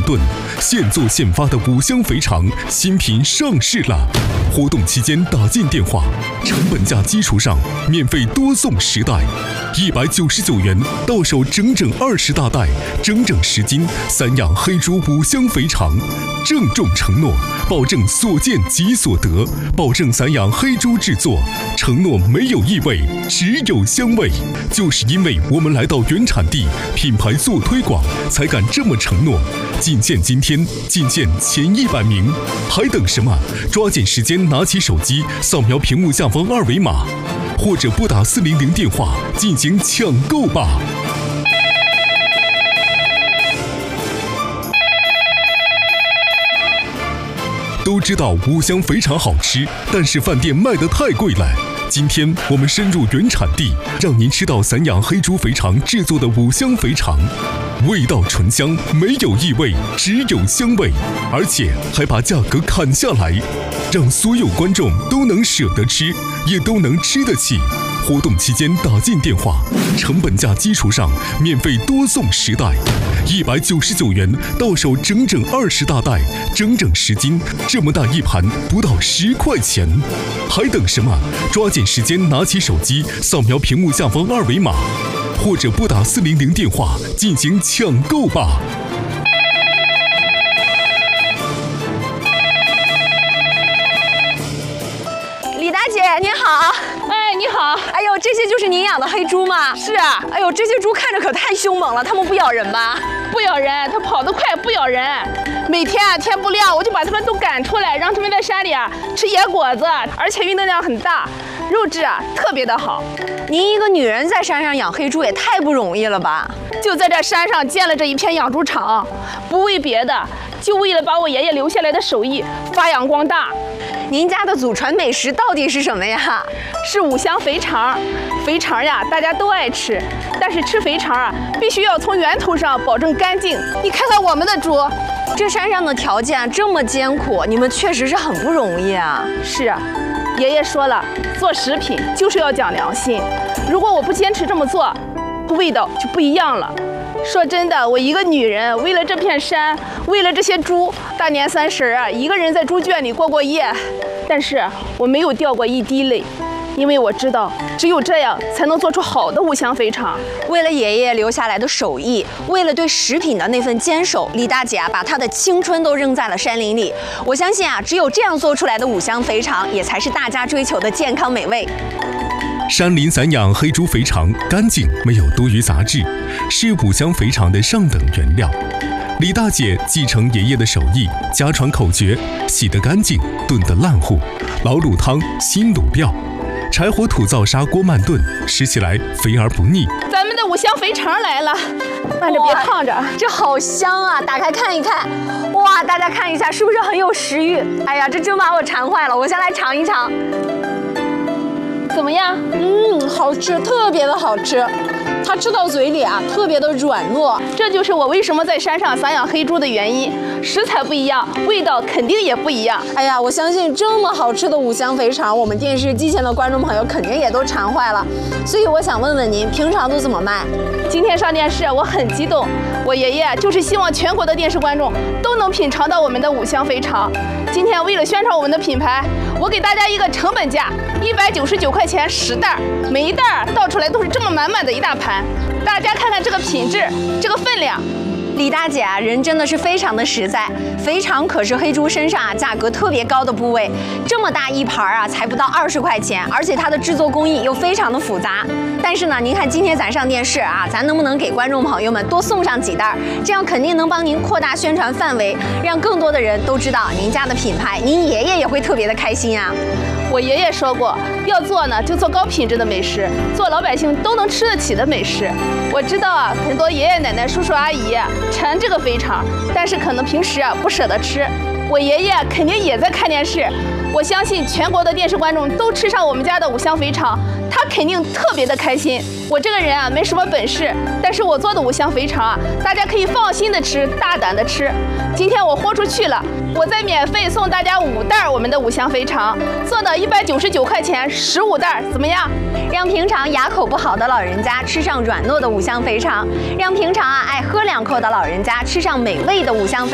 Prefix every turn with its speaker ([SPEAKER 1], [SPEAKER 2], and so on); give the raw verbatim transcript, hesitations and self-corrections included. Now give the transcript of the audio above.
[SPEAKER 1] 炖，现做现发的五香肥肠新品上市了。活动期间打进电话，成本价基础上免费多送十袋，一百九十九元到手整整二十大袋，整整十斤散养黑猪五香肥肠。郑重承诺，保证所见即所得，保证散养黑猪制作，承诺没有异味，只有香味。就是因为我们来到原产地，品牌做推广，才敢这么承诺。仅限今天，仅限前一百名，还等什么？抓紧时间拿起手机，扫描屏幕下方二维码，或者拨打四零零电话进行抢购吧。都知道五香肥肠好吃，但是饭店卖得太贵了。今天我们深入原产地，让您吃到散养黑猪肥肠制作的五香肥肠，味道醇香，没有异味，只有香味，而且还把价格砍下来，让所有观众都能舍得吃，也都能吃得起。活动期间打进电话，成本价基础上免费多送十袋，一百九十九元到手整整二十大袋，整整十斤，这么大一盘不到十块钱，还等什么？抓紧时间拿起手机，扫描屏幕下方二维码，或者拨打四零零电话进行抢购吧。
[SPEAKER 2] 李大姐您好。
[SPEAKER 3] 哎，你好。
[SPEAKER 2] 哎呦，这些就是您养的黑猪吗？
[SPEAKER 3] 是啊。
[SPEAKER 2] 哎呦，这些猪看着可太凶猛了，它们不咬人吧？
[SPEAKER 3] 不咬人，它跑得快，不咬人。每天啊天不亮，我就把它们都赶出来，让它们在山里啊吃野果子，而且运动量很大，肉质啊特别的好。
[SPEAKER 2] 您一个女人在山上养黑猪也太不容易了吧？
[SPEAKER 3] 就在这山上建了这一片养猪场，不为别的，就为了把我爷爷留下来的手艺发扬光大。
[SPEAKER 2] 您家的祖传美食到底是什么呀？
[SPEAKER 3] 是五香肥肠。肥肠呀，大家都爱吃，但是吃肥肠啊，必须要从源头上保证干净。你看看我们的猪，
[SPEAKER 2] 这山上的条件这么艰苦，你们确实是很不容易啊。
[SPEAKER 3] 是啊，爷爷说了，做食品就是要讲良心。如果我不坚持这么做，味道就不一样了。说真的，我一个女人，为了这片山，为了这些猪，大年三十啊，一个人在猪圈里过过夜，但是我没有掉过一滴泪，因为我知道，只有这样才能做出好的五香肥肠。
[SPEAKER 2] 为了爷爷留下来的手艺，为了对食品的那份坚守，李大姐啊，把她的青春都扔在了山林里。我相信啊，只有这样做出来的五香肥肠，也才是大家追求的健康美味。
[SPEAKER 1] 山林散养黑猪肥肠干净，没有多余杂质，是五香肥肠的上等原料。李大姐继承爷爷的手艺，家传口诀：洗得干净，炖得烂糊，老卤汤，新卤料，柴火土灶砂锅慢炖，吃起来肥而不腻。
[SPEAKER 3] 咱们的五香肥肠来了，慢着别烫着，
[SPEAKER 2] 这好香啊！打开看一看，哇，大家看一下，是不是很有食欲？哎呀，这真把我馋坏了，我先来尝一尝。
[SPEAKER 3] 怎么样？
[SPEAKER 4] 嗯，好吃，特别的好吃。它吃到嘴里啊，特别的软糯。
[SPEAKER 3] 这就是我为什么在山上散养黑猪的原因。食材不一样，味道肯定也不一样。
[SPEAKER 4] 哎呀，我相信这么好吃的五香肥肠，我们电视机前的观众朋友肯定也都馋坏了。所以我想问问您，平常都怎么卖？
[SPEAKER 3] 今天上电视，我很激动。我爷爷就是希望全国的电视观众都能品尝到我们的五香肥肠。今天为了宣传我们的品牌，我给大家一个成本价，一百九十九块钱十袋，每一袋倒出来都是这么满满的一大盘。大家看看这个品质，这个分量。
[SPEAKER 2] 李大姐啊，人真的是非常的实在。肥肠可是黑猪身上啊价格特别高的部位，这么大一盘啊，才不到二十块钱，而且它的制作工艺又非常的复杂。但是呢，您看今天咱上电视啊，咱能不能给观众朋友们多送上几袋？这样肯定能帮您扩大宣传范围，让更多的人都知道您家的品牌，您爷爷也会特别的开心啊。
[SPEAKER 3] 我爷爷说过，要做呢就做高品质的美食，做老百姓都能吃得起的美食。我知道啊，很多爷爷奶奶、叔叔阿姨馋这个肥肠，但是可能平时啊不舍得吃。我爷爷肯定也在看电视，我相信全国的电视观众都吃上我们家的五香肥肠，他肯定特别的开心。我这个人啊没什么本事，但是我做的五香肥肠啊，大家可以放心的吃，大胆的吃。今天我豁出去了，我再免费送大家五袋我们的五香肥肠，做到一百九十九块钱十五袋，怎么样？
[SPEAKER 2] 让平常牙口不好的老人家吃上软糯的五香肥肠，让平常啊爱喝两口的老人家吃上美味的五香肥肠。